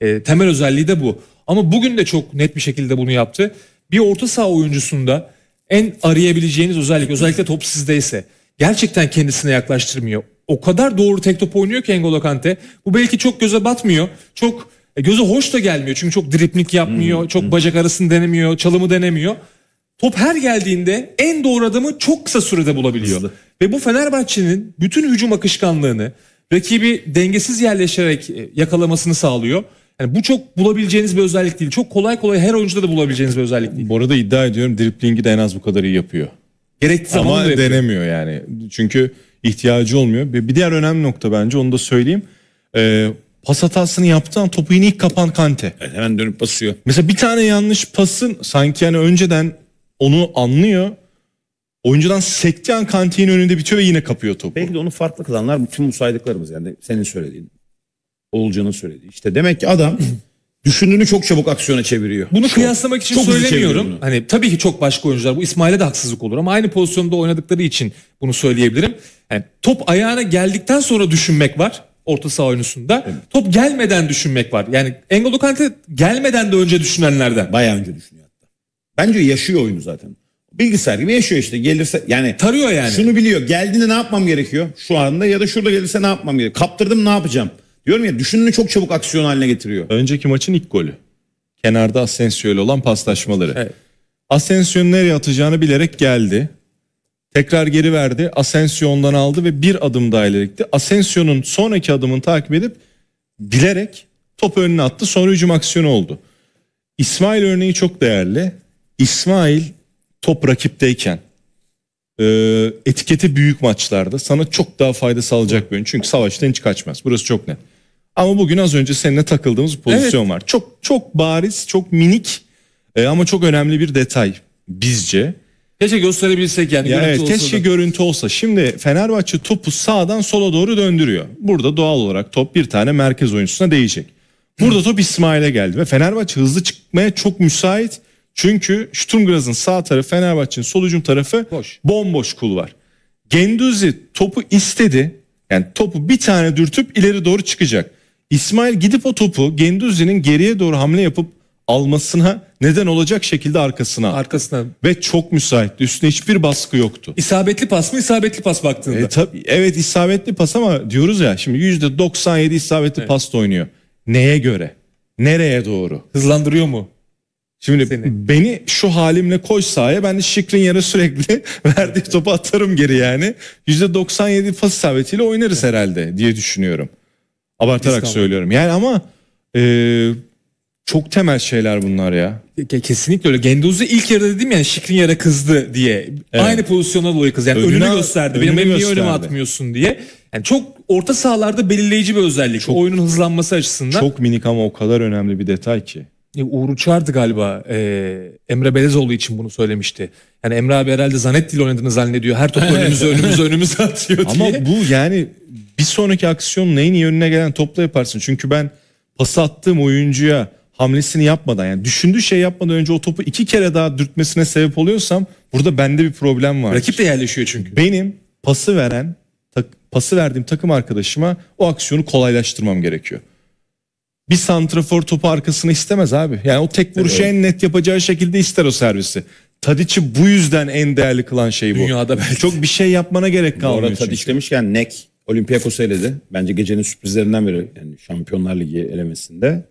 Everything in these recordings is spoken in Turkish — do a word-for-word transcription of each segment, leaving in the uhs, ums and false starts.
E, temel özelliği de bu. Ama bugün de çok net bir şekilde bunu yaptı. Bir orta saha oyuncusunda en arayabileceğiniz özellik, özellikle top sizdeyse, gerçekten kendisine yaklaştırmıyor. O kadar doğru tek top oynuyor ki N'Golo Kante. Bu belki çok göze batmıyor. Çok e, göze hoş da gelmiyor. Çünkü çok dripling yapmıyor. Hmm, çok hmm. bacak arasını denemiyor. Çalımı denemiyor. Top her geldiğinde en doğru adamı çok kısa sürede bulabiliyor. Hızlı. Ve bu Fenerbahçe'nin bütün hücum akışkanlığını, rakibi dengesiz yerleşerek yakalamasını sağlıyor. Yani bu çok bulabileceğiniz bir özellik değil. Çok kolay kolay her oyuncuda da bulabileceğiniz bir özellik değil. Bu arada iddia ediyorum driplingi de en az bu kadar iyi yapıyor. Gerektiği zaman ama denemiyor yani. Çünkü ihtiyacı olmuyor. Bir diğer önemli nokta bence, onu da söyleyeyim. Ee, pas hatasını yaptığı an topu yine ilk kapan Kante. Evet, hemen dönüp basıyor. Mesela bir tane yanlış pasın sanki yani önceden onu anlıyor. Oyuncudan sektiği an Kante'nin önünde bitiyor ve yine kapıyor topu. Belki de onu farklı kılanlar bütün bu saydıklarımız, yani senin söylediğin, Oğulcan'ın söylediği. İşte demek ki adam düşündüğünü çok çabuk aksiyona çeviriyor. Bunu çok, kıyaslamak için söylemiyorum. Hani tabii ki çok başka oyuncular. Bu İsmail'e de haksızlık olur ama aynı pozisyonda oynadıkları için bunu söyleyebilirim. Yani top ayağına geldikten sonra düşünmek var orta saha oyuncusunda. Evet. Top gelmeden düşünmek var. Yani N'Golo Kante gelmeden de önce düşünenlerden. Bayağı önce düşünüyor hatta. Bence yaşıyor oyunu zaten. Bilgisayar gibi yaşıyor işte. Gelirse yani tarıyor yani. Şunu biliyor. Geldiğinde ne yapmam gerekiyor şu anda, ya da şurada gelirse ne yapmam gerekiyor. Kaptırdım, ne yapacağım? Diyorum ya, düşündüğünü çok çabuk aksiyon haline getiriyor. Önceki maçın ilk golü. Kenarda Asensio ile olan paslaşmaları. Evet. Asensio'nun nereye atacağını bilerek geldi. Tekrar geri verdi. Asensio ondan aldı ve bir adım daha ileri gitti. Asensio'nun sonraki adımını takip edip bilerek topu önüne attı. Sonra hücum aksiyonu oldu. İsmail örneği çok değerli. İsmail top rakipteyken e, etiketi büyük maçlarda sana çok daha fayda sağlayacak bir oyun. Çünkü savaştan hiç kaçmaz. Burası çok net. Ama bugün az önce seninle takıldığımız bir pozisyon evet. var. Çok çok bariz, çok minik e, ama çok önemli bir detay bizce. Keşke gösterebilsek yani. Ya evet, keşke da. görüntü olsa. Şimdi Fenerbahçe topu sağdan sola doğru döndürüyor. Burada doğal olarak top bir tane merkez oyuncusuna değecek. Burada top İsmail'e geldi ve Fenerbahçe hızlı çıkmaya çok müsait. Çünkü Sturm Graz'ın sağ tarafı, Fenerbahçe'nin sol hücum tarafı boş. Bomboş kul var. Guendouzi topu istedi. Yani topu bir tane dürtüp ileri doğru çıkacak. İsmail gidip o topu Guendouzi'nin geriye doğru hamle yapıp almasına neden olacak şekilde arkasına. Arkasına. Ve çok müsaitti. Üstüne hiçbir baskı yoktu. İsabetli pas mı? İsabetli pas baktığında. E, tabii, evet isabetli pas ama diyoruz ya şimdi yüzde doksan yedi isabetli evet. pas da oynuyor. Neye göre? Nereye doğru? Hızlandırıyor mu? Şimdi seni. Beni şu halimle koy sahaya, ben de Skriniar'a sürekli verdiği topu atarım geri yani. yüzde doksan yedi pas isabetiyle oynarız evet. herhalde diye düşünüyorum. Abartarak Biz söylüyorum. Yani ama e, çok temel şeyler bunlar ya. Kesinlikle öyle. Guendouzi ilk yarıda dedim yani Skriniar'a kızdı diye. Evet. Aynı pozisyona dolayı kızdı. Yani önünü, önünü gösterdi. Önünü Benim niye önüme atmıyorsun diye. Yani çok orta sahalarda belirleyici bir özellik. Çok, oyunun hızlanması açısından. Çok minik ama o kadar önemli bir detay ki. Uğur Uçar'dı galiba e, Emre Belezoğlu için bunu söylemişti. Yani Emre abi herhalde Zanetti ile oynadığını zannediyor. Her topu önümüze önümüze önümüze atıyor diye. Ama bu yani bir sonraki aksiyon neyin iyi önüne gelen topla yaparsın. Çünkü ben pası attığım oyuncuya hamlesini yapmadan, yani düşündüğü şey yapmadan önce o topu iki kere daha dürtmesine sebep oluyorsam burada bende bir problem var. Rakip de yerleşiyor çünkü. Benim pası veren, tak, pası verdiğim takım arkadaşıma o aksiyonu kolaylaştırmam gerekiyor. Bir santrafor topu arkasına istemez abi. Yani o tek vuruşu evet. en net yapacağı şekilde ister o servisi. Tadiç'i bu yüzden en değerli kılan şey bu. Dünyada belki. Çok bir şey yapmana gerek kalmıyor. Bu arada Tadiç demişken Nek Olympiakos'u eledi. Bence gecenin sürprizlerinden biri, yani Şampiyonlar Ligi elemesinde.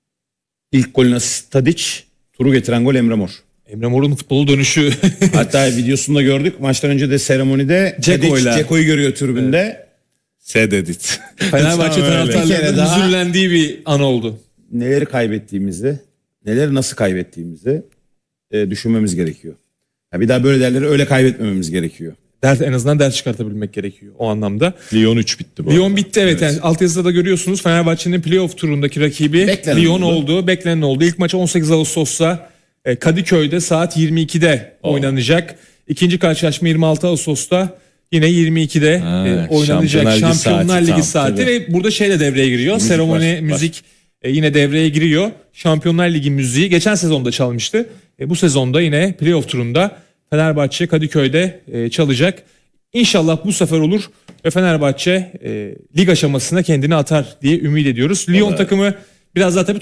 İlk golün asisti Tadiç, turu getiren gol Emre Mor. Emre Mor'un futbolu dönüşü. Hatta videosunda gördük. Maçtan önce de seremonide Ceko'yu görüyor tribünde. Evet. Sededit. Fenerbahçe taraftarlarının hüzünlendiği bir an oldu. Neleri kaybettiğimizi, neleri nasıl kaybettiğimizi e, düşünmemiz gerekiyor. Ya bir daha böyle değerleri öyle kaybetmememiz gerekiyor. Ders, en azından ders çıkartabilmek gerekiyor o anlamda. Lyon üç bitti bu. Lyon arada. bitti evet. evet. Yani altyazıda da görüyorsunuz Fenerbahçe'nin playoff turundaki rakibi Beklenen Lyon oldu. oldu. Beklenen oldu. İlk maç on sekiz Ağustos'ta e, Kadıköy'de saat yirmi ikide oh. oynanacak. İkinci karşılaşma yirmi altı Ağustos'ta. Yine yirmi ikide ha, e, oynanacak Şampiyonlar, Şampiyonlar Ligi saati, saati tabii. Ve burada şey de devreye giriyor. Müzik Seremoni, var, müzik var. E, yine devreye giriyor. Şampiyonlar Ligi müziği geçen sezonda çalmıştı. E, bu sezonda yine playoff turunda Fenerbahçe Kadıköy'de e, çalacak. İnşallah bu sefer olur ve Fenerbahçe e, lig aşamasına kendini atar diye ümit ediyoruz. Lyon takımı biraz daha tabii